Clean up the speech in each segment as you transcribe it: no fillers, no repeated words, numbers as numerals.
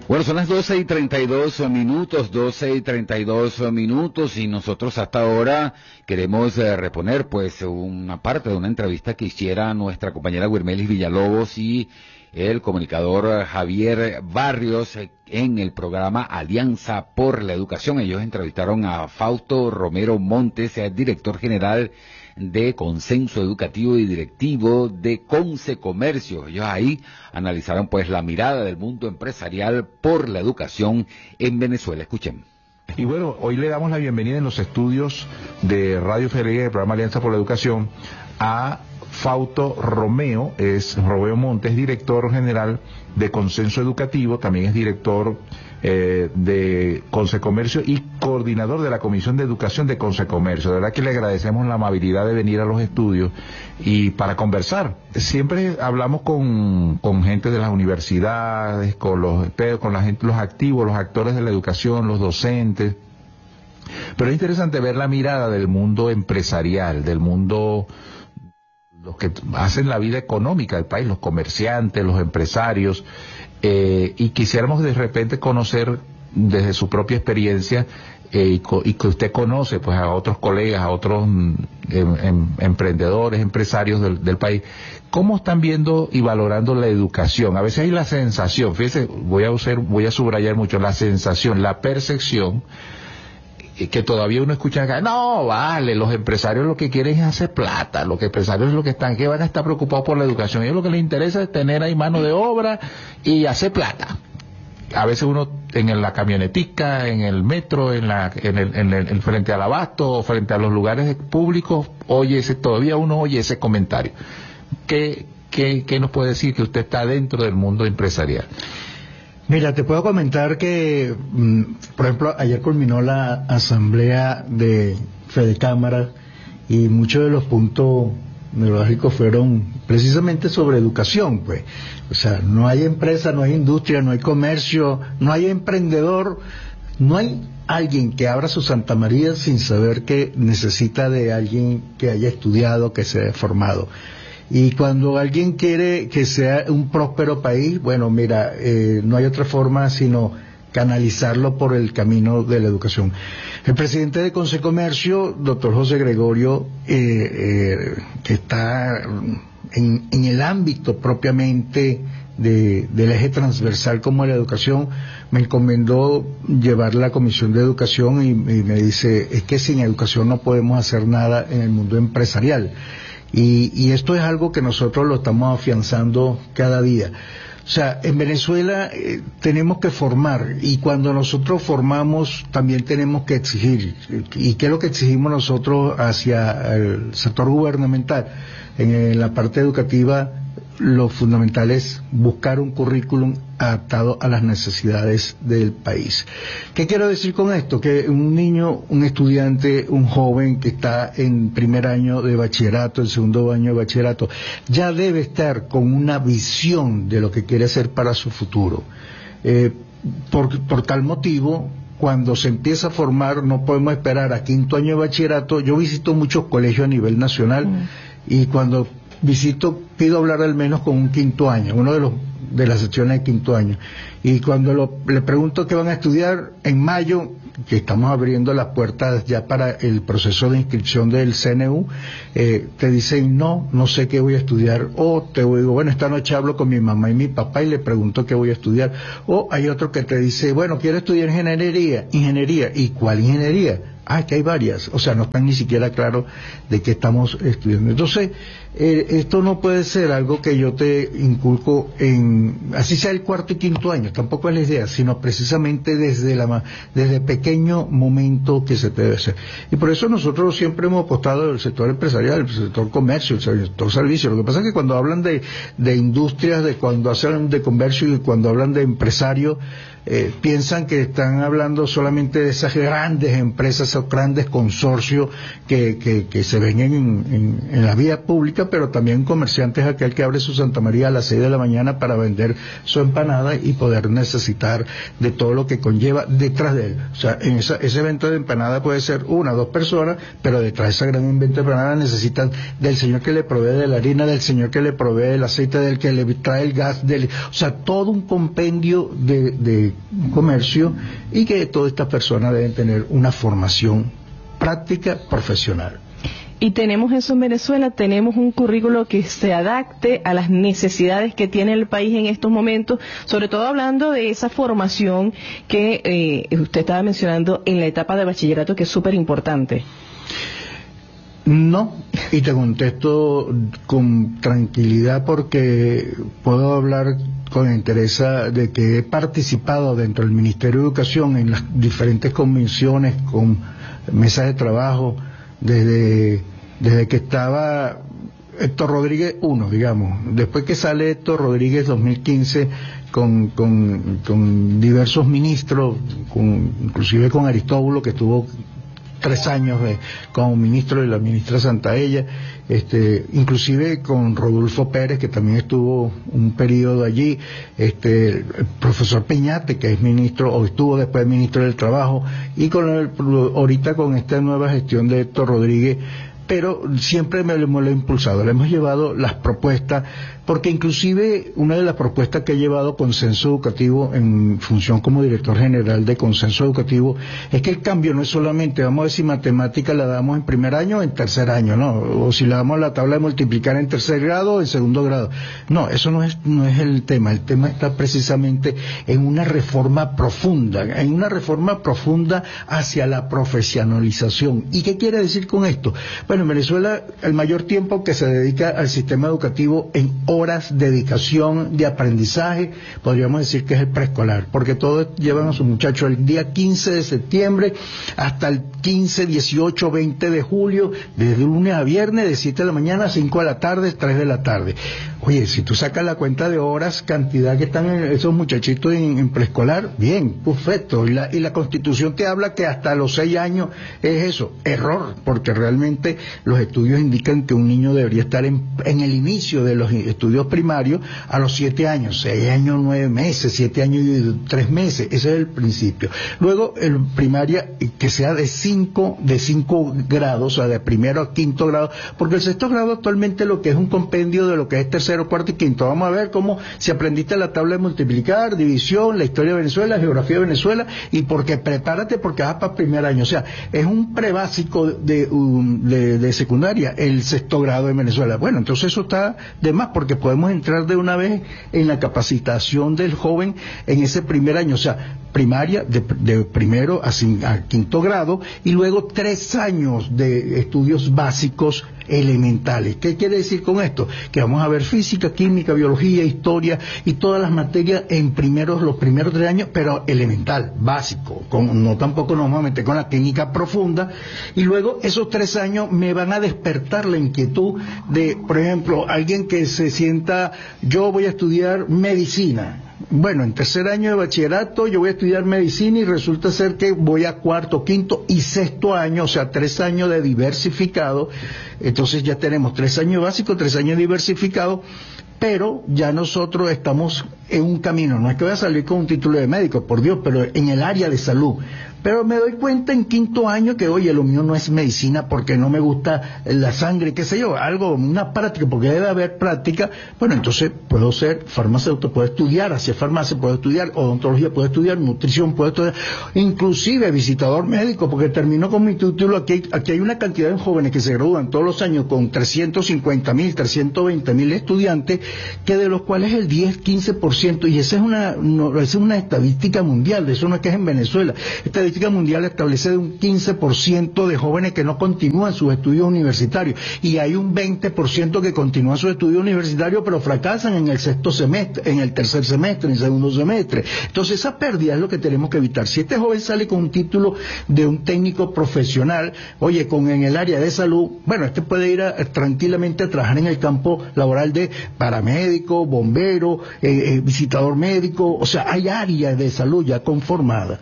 Bueno, son las 12:32 minutos, 12:32 minutos, y nosotros hasta ahora queremos reponer pues una parte de una entrevista que hiciera nuestra compañera Wirmelis Villalobos y el comunicador Javier Barrios en el programa Alianza por la Educación. Ellos entrevistaron a Fausto Romero Montes, director general de Consenso Educativo y directivo de Concecomercio. Ellos ahí analizaron pues la mirada del mundo empresarial por la educación en Venezuela. Escuchen. Y bueno, hoy le damos la bienvenida en los estudios de Radio Feria del programa Alianza por la Educación a Fausto Romero Montes, director general de Consenso Educativo, también es director de Concecomercio y coordinador de la Comisión de Educación de Concecomercio. De verdad que le agradecemos la amabilidad de venir a los estudios y para conversar. Siempre hablamos con gente de las universidades, con la gente, los activos, los actores de la educación, los docentes. Pero es interesante ver la mirada del mundo empresarial, del mundo, los que hacen la vida económica del país, los comerciantes, los empresarios, y quisiéramos de repente conocer desde su propia experiencia y que usted conoce pues a otros colegas, a otros emprendedores, empresarios del país, cómo están viendo y valorando la educación. A veces hay la sensación, fíjese, voy a subrayar mucho la sensación, la percepción, que todavía uno escucha acá, no, vale, los empresarios lo que quieren es hacer plata, los empresarios lo que van a estar preocupados por la educación, ellos lo que les interesa es tener ahí mano de obra y hacer plata. A veces uno en la camionetica, en el metro, en el frente al abasto, o frente a los lugares públicos, todavía uno oye ese comentario. ¿Qué nos puede decir que usted está dentro del mundo empresarial? Mira, te puedo comentar que, por ejemplo, ayer culminó la asamblea de Fedecámara y muchos de los puntos neurálgicos fueron precisamente sobre educación, pues. O sea, no hay empresa, no hay industria, no hay comercio, no hay emprendedor, no hay alguien que abra su Santa María sin saber que necesita de alguien que haya estudiado, que se haya formado. Y cuando alguien quiere que sea un próspero país, bueno, mira, no hay otra forma sino canalizarlo por el camino de la educación. El presidente de Concecomercio, doctor José Gregorio, que está en el ámbito propiamente del eje transversal como la educación, me encomendó llevar la Comisión de Educación y me dice, es que sin educación no podemos hacer nada en el mundo empresarial. Y esto es algo que nosotros lo estamos afianzando cada día. O sea, en Venezuela tenemos que formar, y cuando nosotros formamos también tenemos que exigir. ¿Y qué es lo que exigimos nosotros hacia el sector gubernamental? En la parte educativa, lo fundamental es buscar un currículum adaptado a las necesidades del país. ¿Qué quiero decir con esto? Que un niño, un estudiante, un joven que está en primer año de bachillerato, en segundo año de bachillerato, ya debe estar con una visión de lo que quiere hacer para su futuro. Por tal motivo, cuando se empieza a formar, no podemos esperar a quinto año de bachillerato. Yo visito muchos colegios a nivel nacional, y cuando visito, pido hablar al menos con un quinto año, uno de las secciones de quinto año. Y cuando le pregunto qué van a estudiar en mayo, que estamos abriendo las puertas ya para el proceso de inscripción del CNU, te dicen, no sé qué voy a estudiar. O te digo, bueno, esta noche hablo con mi mamá y mi papá y le pregunto qué voy a estudiar. O hay otro que te dice, bueno, quiero estudiar ingeniería. ¿Y cuál ingeniería? Que hay varias, o sea, no están ni siquiera claros de qué estamos estudiando. Entonces, esto no puede ser algo que yo te inculco así sea el cuarto y quinto año, tampoco es la idea, sino precisamente desde pequeño momento que se debe hacer. Y por eso nosotros siempre hemos apostado el sector empresarial, el sector comercio, el sector servicio. Lo que pasa es que cuando hablan de industrias, cuando hablan de comercio y cuando hablan de empresarios, piensan que están hablando solamente de esas grandes empresas esos grandes consorcios que se ven en la vía pública, pero también comerciantes, aquel que abre su Santa María a las 6 de la mañana para vender su empanada y poder necesitar de todo lo que conlleva detrás de él. O sea, en ese evento de empanada puede ser 1 o 2 personas, pero detrás de esa gran evento de empanada necesitan del señor que le provee de la harina, del señor que le provee el aceite, del que le trae el gas, o sea, todo un compendio de comercio, y que todas estas personas deben tener una formación práctica profesional. Y tenemos eso en Venezuela, tenemos un currículo que se adapte a las necesidades que tiene el país en estos momentos, sobre todo hablando de esa formación que usted estaba mencionando en la etapa de bachillerato, que es súper importante. No, y te contesto con tranquilidad porque puedo hablar con interés de que he participado dentro del Ministerio de Educación en las diferentes convenciones con mesas de trabajo desde que estaba Héctor Rodríguez 1, digamos. Después que sale Héctor Rodríguez 2015 con diversos ministros, inclusive con Aristóbulo, que estuvo 3 años como ministro de la ministra Santaella, inclusive con Rodolfo Pérez, que también estuvo un periodo allí, el profesor Peñate, que es ministro, o estuvo después ministro del Trabajo, y ahorita con esta nueva gestión de Héctor Rodríguez, pero siempre me lo he impulsado, le hemos llevado las propuestas, porque inclusive una de las propuestas que he llevado Consenso Educativo en función como director general de Consenso Educativo es que el cambio no es solamente, vamos a ver si matemática la damos en primer año o en tercer año, ¿no? O si la damos a la tabla de multiplicar en tercer grado o en segundo grado. No, eso no es el tema está precisamente en una reforma profunda hacia la profesionalización. ¿Y qué quiere decir con esto? Bueno, en Venezuela el mayor tiempo que se dedica al sistema educativo en horas de dedicación, de aprendizaje, podríamos decir que es el preescolar, porque todos llevan a sus muchachos el día 15 de septiembre hasta el 15, 18, 20 de julio, desde lunes a viernes, de 7 de la mañana a 5 de la tarde, 3 de la tarde. Oye, si tú sacas la cuenta de horas, cantidad que están esos muchachitos en preescolar, bien, perfecto. Y la Constitución te habla que hasta los 6 años es eso, error, porque realmente los estudios indican que un niño debería estar en el inicio de los estudios primarios a los 7 años, 6 años, 9 meses, 7 años y 3 meses, ese es el principio. Luego, en primaria, que sea de 5 grados, o sea, de primero a quinto grado, porque el sexto grado actualmente lo que es un compendio de lo que es tercero, cuarto y quinto. Vamos a ver cómo, si aprendiste la tabla de multiplicar, división, la historia de Venezuela, la geografía de Venezuela, y porque prepárate porque vas para primer año. O sea, es un prebásico de secundaria, el sexto grado en Venezuela. Bueno, entonces eso está de más, porque podemos entrar de una vez en la capacitación del joven en ese primer año. O sea, primaria de primero a quinto grado, y luego 3 años de estudios básicos elementales. ¿Qué quiere decir con esto? Que vamos a ver física, química, biología, historia y todas las materias en los primeros 3 años, pero elemental, básico, no tampoco nos vamos a meter con la técnica profunda, y luego esos 3 años me van a despertar la inquietud de, por ejemplo, alguien que se sienta, yo voy a estudiar medicina. Bueno, en tercer año de bachillerato yo voy a estudiar medicina y resulta ser que voy a cuarto, quinto y sexto año, o sea, 3 años de diversificado. Entonces ya tenemos 3 años básicos, 3 años diversificados, pero ya nosotros estamos en un camino. No es que voy a salir con un título de médico, por Dios, pero en el área de salud. Pero me doy cuenta en quinto año que, oye, lo mío no es medicina porque no me gusta la sangre, qué sé yo, algo, una práctica, porque debe haber práctica. Bueno, entonces puedo ser farmacéutico, puedo estudiar hacia farmacia, puedo estudiar odontología, puedo estudiar nutrición, puedo estudiar, inclusive visitador médico, porque termino con mi título. Aquí hay una cantidad de jóvenes que se gradúan todos los años con 350,000, 320,000 estudiantes, que de los cuales el 10, 15%, y esa es una estadística mundial, eso no es que es en Venezuela. La estadística mundial establece de un 15% de jóvenes que no continúan sus estudios universitarios, y hay un 20% que continúan sus estudios universitarios pero fracasan en el sexto semestre, en el tercer semestre, en el segundo semestre. Entonces esa pérdida es lo que tenemos que evitar. Si este joven sale con un título de un técnico profesional, oye, en el área de salud, bueno, este puede ir tranquilamente a trabajar en el campo laboral de paramédico, bombero, visitador médico, o sea, hay áreas de salud ya conformadas.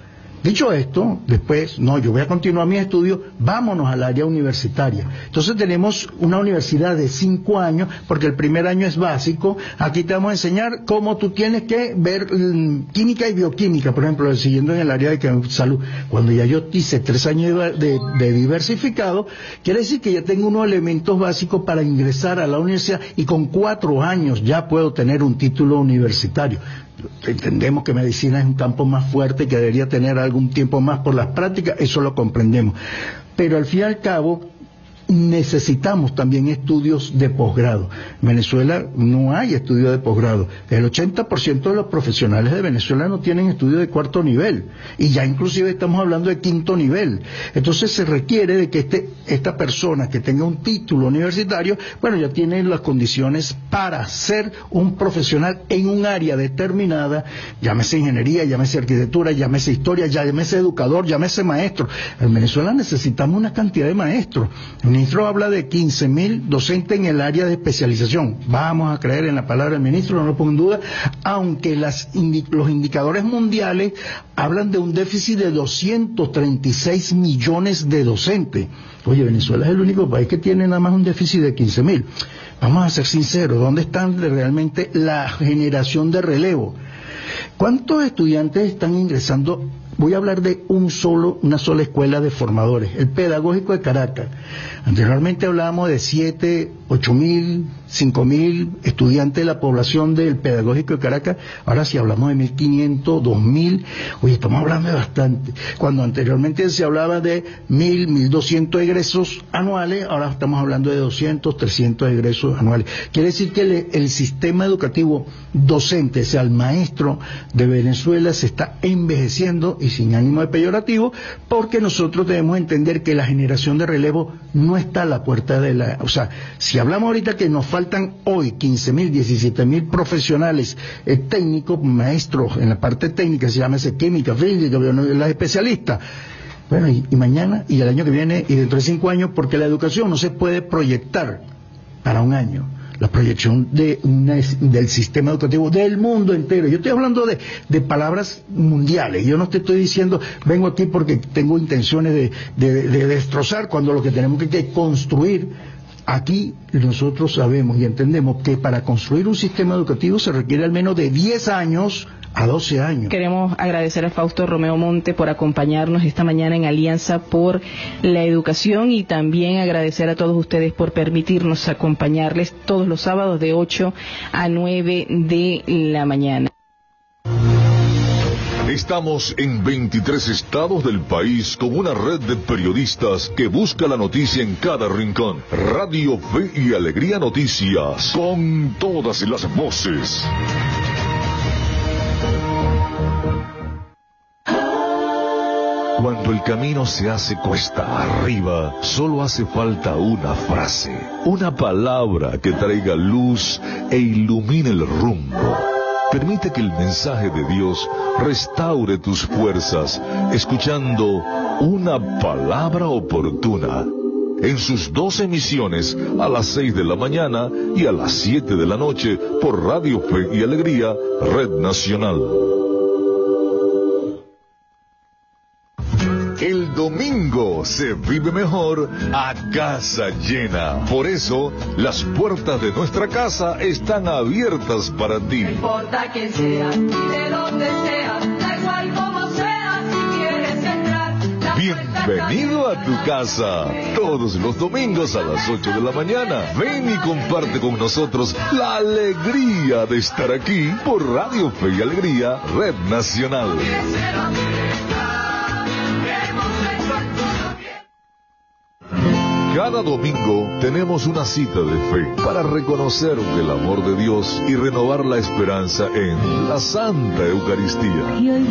Dicho esto, después, no, yo voy a continuar mis estudios, vámonos al área universitaria. Entonces tenemos una universidad de 5 años, porque el primer año es básico. Aquí te vamos a enseñar cómo tú tienes que ver química y bioquímica, por ejemplo, siguiendo en el área de salud. Cuando ya yo hice 3 años de diversificado, quiere decir que ya tengo unos elementos básicos para ingresar a la universidad, y con 4 años ya puedo tener un título universitario. Entendemos que medicina es un campo más fuerte, que debería tener algún tiempo más por las prácticas, eso lo comprendemos. Pero al fin y al cabo, necesitamos también estudios de posgrado. En Venezuela no hay estudios de posgrado. El 80% de los profesionales de Venezuela no tienen estudios de 4º nivel, y ya inclusive estamos hablando de 5º nivel. Entonces se requiere de que esta persona que tenga un título universitario, bueno, ya tiene las condiciones para ser un profesional en un área determinada, llámese ingeniería, llámese arquitectura, llámese historia, llámese educador, llámese maestro. En Venezuela necesitamos una cantidad de maestros. El ministro habla de 15.000 docentes en el área de especialización. Vamos a creer en la palabra del ministro, no lo pongo en duda, aunque los indicadores mundiales hablan de un déficit de 236 millones de docentes. Oye, Venezuela es el único país que tiene nada más un déficit de 15.000. Vamos a ser sinceros, ¿dónde está realmente la generación de relevo? ¿Cuántos estudiantes están ingresando? Voy a hablar de una sola escuela de formadores, el Pedagógico de Caracas. Anteriormente hablábamos de 7, 8.000, 5.000 estudiantes de la población del Pedagógico de Caracas. Ahora sí hablamos de 1.500, 2.000. Oye, estamos hablando de bastante. Cuando anteriormente se hablaba de 1.000, 1.200 egresos anuales, ahora estamos hablando de 200, 300 egresos anuales. Quiere decir que el sistema educativo docente, o sea, el maestro de Venezuela, se está envejeciendo, y sin ánimo de peyorativo, porque nosotros debemos entender que la generación de relevo no está a la puerta de la... O sea, si hablamos ahorita que nos faltan hoy 15.000, 17.000 profesionales técnicos, maestros en la parte técnica, se llama química, física, las especialistas. Bueno, y mañana, y el año que viene, y dentro de 5 años, porque la educación no se puede proyectar para un año. La proyección del sistema educativo del mundo entero. Yo estoy hablando de palabras mundiales. Yo no te estoy diciendo, vengo aquí porque tengo intenciones de destrozar, cuando lo que tenemos que construir. Aquí nosotros sabemos y entendemos que para construir un sistema educativo se requiere al menos de 10 años a 12 años. Queremos agradecer a Fausto Romeo Monte por acompañarnos esta mañana en Alianza por la Educación, y también agradecer a todos ustedes por permitirnos acompañarles todos los sábados de 8 a 9 de la mañana. Estamos en 23 estados del país con una red de periodistas que busca la noticia en cada rincón. Radio Fe y Alegría Noticias, con todas las voces. Cuando el camino se hace cuesta arriba, solo hace falta una frase, una palabra que traiga luz e ilumine el rumbo. Permite que el mensaje de Dios restaure tus fuerzas, escuchando una palabra oportuna. En sus 2 emisiones, a las 6 de la mañana y a las 7 de la noche, por Radio Fe y Alegría, Red Nacional. El domingo se vive mejor a casa llena. Por eso, las puertas de nuestra casa están abiertas para ti. No importa quién sea y de dónde sea, da igual como sea, si quieres entrar. Bienvenido a tu casa. Todos los domingos a las 8 de la mañana. Ven y comparte con nosotros la alegría de estar aquí por Radio Fe y Alegría, Red Nacional. Cada domingo tenemos una cita de fe para reconocer el amor de Dios y renovar la esperanza en la Santa Eucaristía.